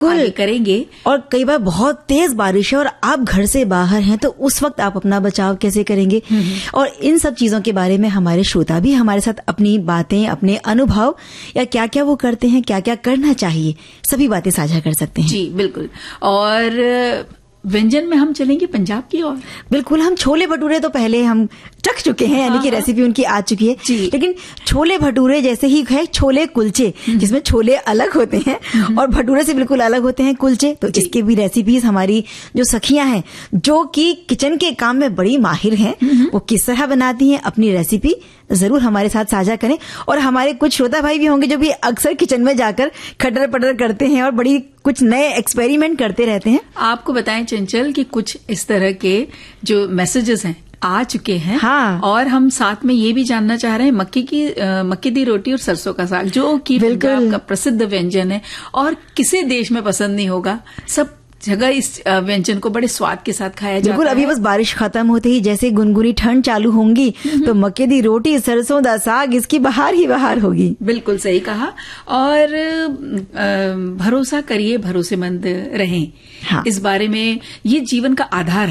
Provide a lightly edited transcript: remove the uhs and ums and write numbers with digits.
आगे करेंगे। और कई बार बहुत तेज बारिश है और आप घर से बाहर हैं, तो उस वक्त आप अपना बचाव कैसे करेंगे, और इन सब चीजों के बारे में हमारे श्रोता भी हमारे साथ अपनी बातें, अपने अनुभव या क्या क्या वो करते हैं, क्या क्या करना चाहिए, सभी बातें साझा कर सकते हैं। जी बिल्कुल। और व्यंजन में हम चलेंगे पंजाब की ओर। बिल्कुल, हम छोले भटूरे तो पहले हम चख चुके हैं, यानी कि रेसिपी उनकी आ चुकी है। लेकिन छोले भटूरे जैसे ही है छोले कुलचे, जिसमें छोले अलग होते हैं और भटूरे से बिल्कुल अलग होते हैं कुलचे, तो इसके भी रेसिपीज हमारी जो सखियां हैं, जो कि किचन के काम में बड़ी माहिर हैं, वो किस तरह बनाती हैं, अपनी रेसिपी जरूर हमारे साथ साझा करें। और हमारे कुछ श्रोता भाई भी होंगे जो भी अक्सर किचन में जाकर खटर पटर करते हैं और बड़ी कुछ नए एक्सपेरिमेंट करते रहते हैं। आपको बताएं चंचल कि कुछ इस तरह के जो मैसेजेस हैं आ चुके हैं। हाँ। और हम साथ में ये भी जानना चाह रहे हैं मक्की दी रोटी और सरसों का साग, जो कि पंजाब का प्रसिद्ध व्यंजन है और किसे देश में पसंद नहीं होगा। सब जगह इस व्यंजन को बड़े स्वाद के साथ खाया जाता है। बिल्कुल, अभी बस बारिश खत्म होते ही जैसे गुनगुनी ठंड चालू होंगी तो मक्के दी रोटी सरसों दा साग, इसकी बहार ही बहार होगी। बिल्कुल सही कहा। और भरोसा करिए, भरोसेमंद रहें। हाँ। इस बारे में, ये जीवन का आधार है।